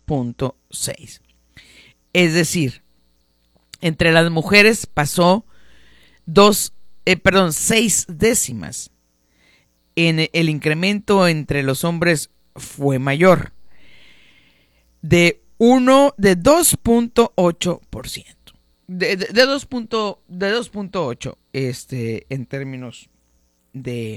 2.6. Es decir, entre las mujeres pasó 6 décimas. En el incremento entre los hombres fue mayor, de 2.8%. De 2.8 en términos de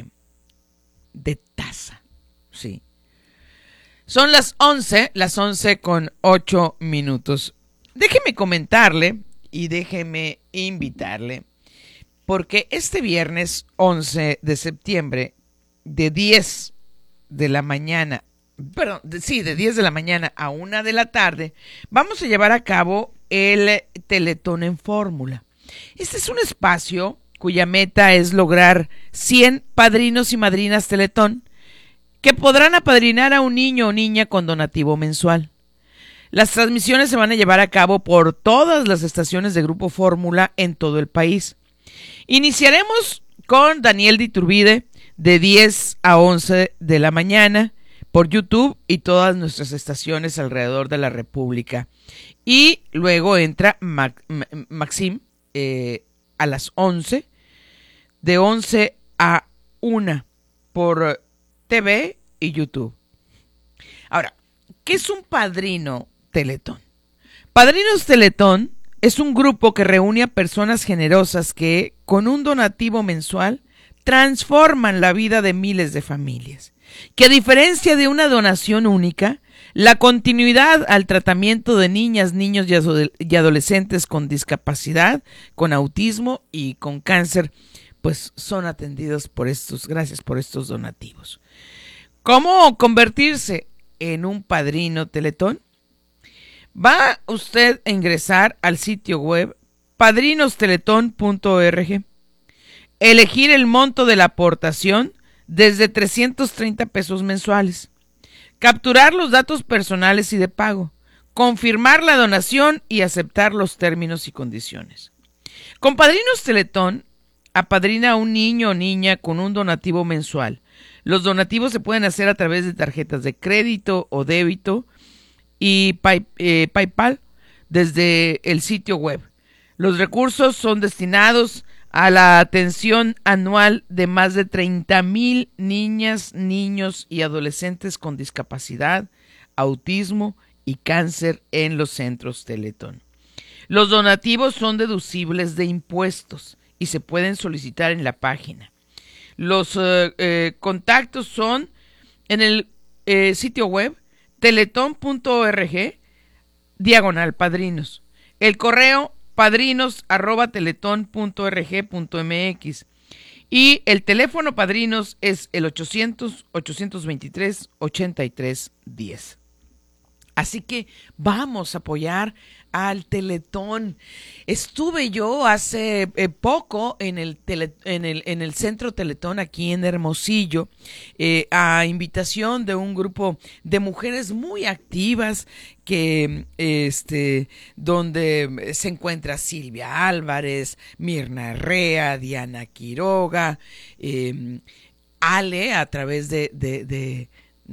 tasa, sí. Son las 11 con 8 minutos. Déjeme comentarle y déjeme invitarle, porque este viernes 11 de septiembre, de 10 de la mañana, de 10 de la mañana a 1 de la tarde, vamos a llevar a cabo el Teletón en Fórmula. Este es un espacio cuya meta es lograr 100 padrinos y madrinas Teletón que podrán apadrinar a un niño o niña con donativo mensual. Las transmisiones se van a llevar a cabo por todas las estaciones de Grupo Fórmula en todo el país. Iniciaremos con Daniel de Iturbide de 10 a 11 de la mañana por YouTube y todas nuestras estaciones alrededor de la República. Y luego entra Maxim a las 11, de 11 a 1 por TV y YouTube. Ahora, ¿qué es un padrino Teletón? Padrinos Teletón es un grupo que reúne a personas generosas que, con un donativo mensual, transforman la vida de miles de familias. Que a diferencia de una donación única, la continuidad al tratamiento de niñas, niños y adolescentes con discapacidad, con autismo y con cáncer, pues son atendidos gracias por estos donativos. ¿Cómo convertirse en un padrino Teletón? Va usted a ingresar al sitio web padrinosteletón.org, elegir el monto de la aportación desde 330 pesos mensuales, capturar los datos personales y de pago, confirmar la donación y aceptar los términos y condiciones. Con Padrinos Teletón, apadrina a un niño o niña con un donativo mensual. Los donativos se pueden hacer a través de tarjetas de crédito o débito y PayPal desde el sitio web. Los recursos son destinados a la atención anual de más de 30,000 niñas, niños y adolescentes con discapacidad, autismo y cáncer en los centros Teletón. Los donativos son deducibles de impuestos y se pueden solicitar en la página. Los contactos son en el sitio web teletón.org/padrinos. El correo padrinos@teletón.org.mx y el teléfono padrinos es el 800-823-8310. Así que vamos a apoyar al Teletón. Estuve yo hace poco en el Centro Teletón aquí en Hermosillo, a invitación de un grupo de mujeres muy activas que donde se encuentra Silvia Álvarez, Mirna Herrea, Diana Quiroga, Ale a través de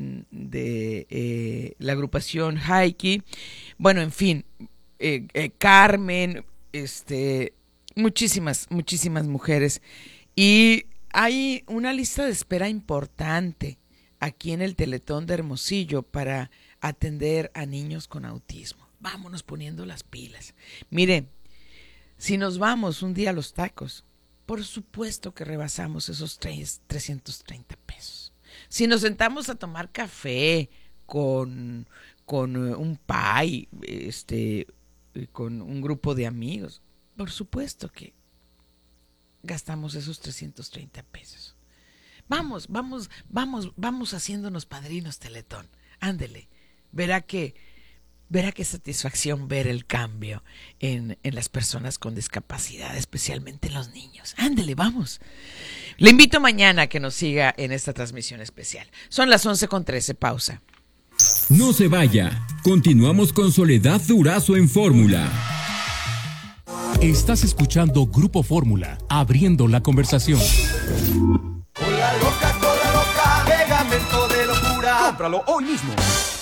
la agrupación Haiki, bueno, en fin, Carmen, muchísimas mujeres, y hay una lista de espera importante aquí en el Teletón de Hermosillo para atender a niños con autismo. Vámonos poniendo las pilas. Mire, si nos vamos un día a los tacos, por supuesto que rebasamos esos 330 pesos. Si nos sentamos a tomar café con un pie, con un grupo de amigos, por supuesto que gastamos esos 330 pesos. Vamos haciéndonos padrinos Teletón. Ándele, verá qué satisfacción ver el cambio en las personas con discapacidad, especialmente en los niños. Ándele, vamos. Le invito mañana a que nos siga en esta transmisión especial. Son las 11:13, pausa. No se vaya, continuamos con Soledad Durazo en Fórmula. Estás escuchando Grupo Fórmula, abriendo la conversación. Cola loca, pegamento de locura. Cómpralo hoy mismo.